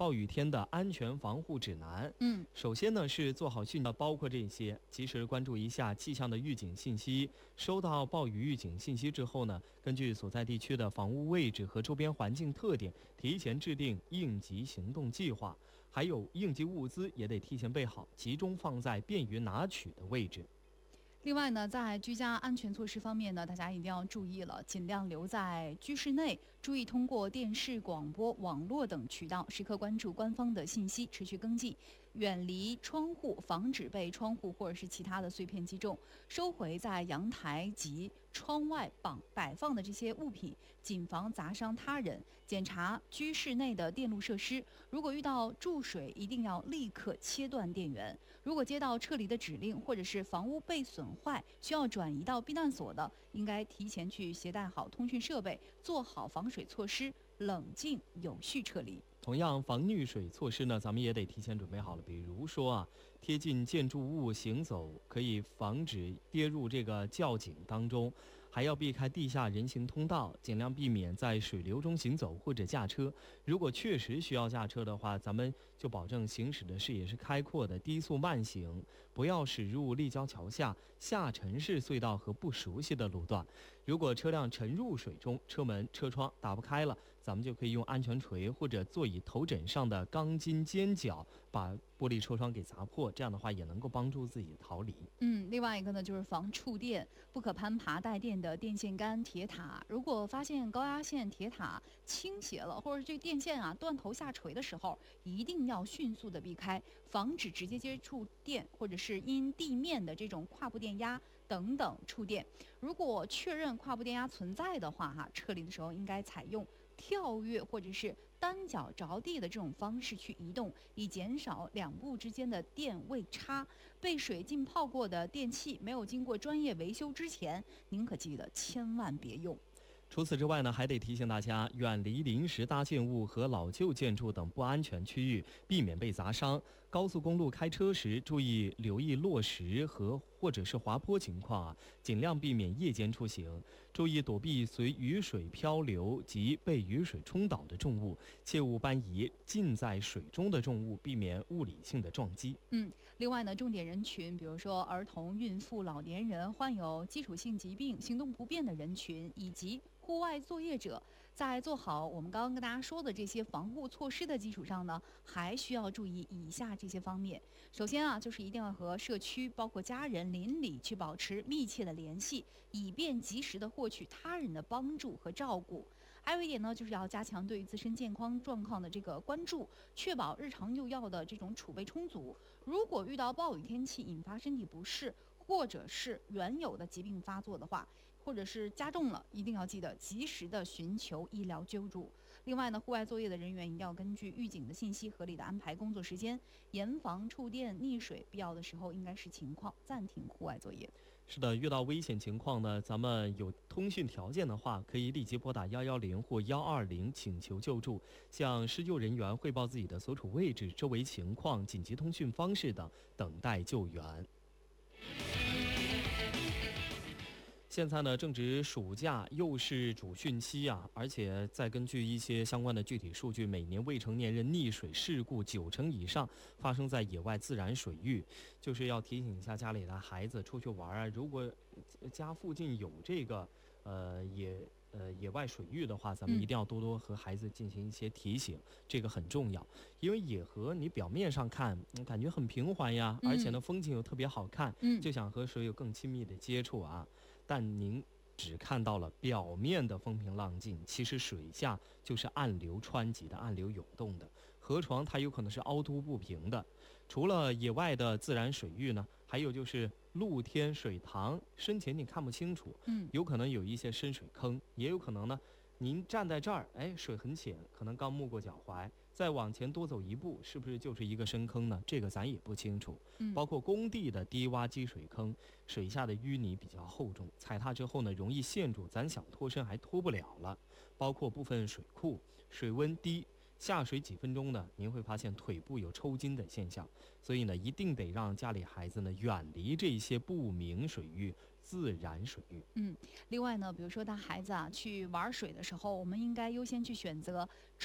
暴雨天的安全防护指南。首先呢是做好训练，包括这些，及时关注一下气象的预警信息。收到暴雨预警信息之后呢，根据所在地区的房屋位置和周边环境特点，提前制定应急行动计划。还有应急物资也得提前备好，集中放在便于拿取的位置。 另外呢，在居家安全措施方面呢，大家一定要注意了，尽量留在居室内，注意通过电视、广播、网络等渠道，时刻关注官方的信息，持续跟进，远离窗户，防止被窗户或者是其他的碎片击中，收回在阳台及窗外摆放的这些物品，谨防砸伤他人。检查居室内的电路设施，如果遇到注水，一定要立刻切断电源。如果接到撤离的指令，或者是房屋被损坏需要转移到避难所的，应该提前去携带好通讯设备，做好防水措施，冷静有序撤离。 同样，防溺水措施呢，咱们也得提前准备好了。比如说啊，贴近建筑物行走，可以防止跌入这个窖井当中；还要避开地下人行通道，尽量避免在水流中行走或者驾车。如果确实需要驾车的话，咱们就保证行驶的视野是开阔的，低速慢行，不要驶入立交桥下沉式隧道和不熟悉的路段。如果车辆沉入水中，车门、车窗打不开了，咱们就可以用安全锤或者座椅头枕上的钢筋尖角把玻璃车窗给砸破，这样的话也能够帮助自己逃离。 另外一个呢就是防触电，不可攀爬带电的电线杆、铁塔。如果发现高压线铁塔倾斜了，或者这电线断头下垂的时候，一定要迅速的避开，防止直接接触电，或者是因地面的这种跨步电压等等触电。如果确认跨步电压存在的话，撤离的时候应该采用跳跃或者是单脚着地的这种方式去移动，以减少两部之间的电位差。被水浸泡过的电器没有经过专业维修之前，您可记得千万别用。 除此之外呢，还得提醒大家远离临时搭建物和老旧建筑等不安全区域，避免被砸伤。高速公路开车时注意留意落石或者是滑坡情况尽量避免夜间出行，注意躲避随雨水漂流及被雨水冲倒的重物，切勿搬移浸在水中的重物，避免物理性的撞击。 另外呢，重点人群，比如说儿童、孕妇、老年人、患有基础性疾病、行动不便的人群，以及户外作业者，在做好我们刚刚跟大家说的这些防护措施的基础上呢，还需要注意以下这些方面。首先就是一定要和社区包括家人邻里去保持密切的联系，以便及时的获取他人的帮助和照顾。还有一点呢，就是要加强对于自身健康状况的这个关注，确保日常用药的这种储备充足。如果遇到暴雨天气引发身体不适，或者是原有的疾病发作的话，或者是加重了，一定要记得及时的寻求医疗救助。另外呢，户外作业的人员一定要根据预警的信息合理的安排工作时间，严防触电、溺水，必要的时候应该视情况暂停户外作业。 是的，遇到危险情况呢，咱们有通讯条件的话，可以立即拨打110或120请求救助，向施救人员汇报自己的所处位置、周围情况、紧急通讯方式等，等待救援。现在呢，正值暑假，又是主汛期而且再根据一些相关的具体数据，每年未成年人溺水事故90%以上发生在野外自然水域，就是要提醒一下家里的孩子出去玩如果家附近有这个野外水域的话，咱们一定要多多和孩子进行一些提醒，这个很重要。因为野河你表面上看感觉很平缓而且呢风景又特别好看，就想和水有更亲密的接触但您只看到了表面的风平浪静，其实水下就是暗流湍急的，暗流涌动的，河床它有可能是凹凸不平的。除了野外的自然水域呢，还有就是露天水塘，深浅你看不清楚，有可能有一些深水坑，也有可能呢您站在这儿，水很浅，可能刚没过脚踝，再往前多走一步，是不是就是一个深坑呢？这个咱也不清楚。包括工地的低洼积水坑，水下的淤泥比较厚重，踩踏之后呢，容易陷住，咱想脱身还脱不了了。包括部分水库，水温低，下水几分钟呢，您会发现腿部有抽筋的现象。所以呢，一定得让家里孩子呢远离这些不明水域、自然水域。 另外呢，比如说带孩子去玩水的时候，我们应该优先去选择